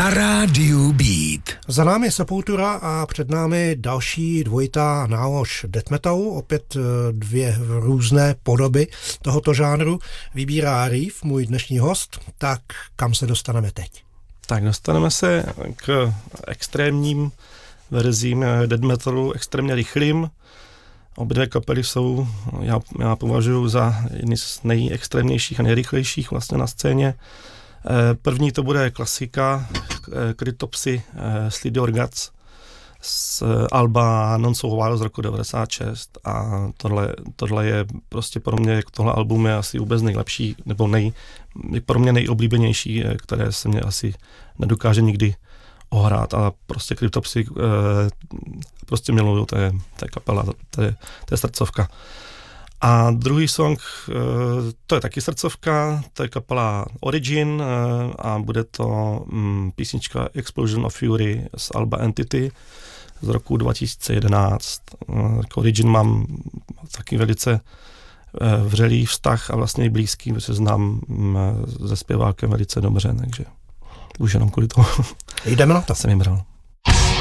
Na rádiu Beat. Za námi Sepultura a před námi další dvojitá nálož death metalu, opět dvě různé podoby tohoto žánru. Vybírá Reeve, můj dnešní host, tak kam se dostaneme teď? Tak dostaneme se k extrémním verzím death metalu, extrémně rychlým. Obě dvě kapely jsou, já považuji za jedny z nejextrémnějších a nejrychlejších vlastně na scéně. První to bude klasika Cryptopsy Slid Your Guts z alba Non So Wild z roku 96 a tohle je prostě pro mě, tohle album je asi vůbec nejlepší, nebo pro mě nejoblíbenější, které se mě asi nedokáže nikdy ohrát a prostě Cryptopsy prostě miluju, to je kapela, to je srdcovka. A druhý song, to je taky srdcovka, to je kapela Origin a bude to písnička Explosion of Fury z alba Entity z roku 2011. K Origin mám taky velice vřelý vztah a vlastně i blízký, protože se znám se zpěvákem velice dobře, takže už jenom kvůli tomu. Jdeme na to. Jsem vybral.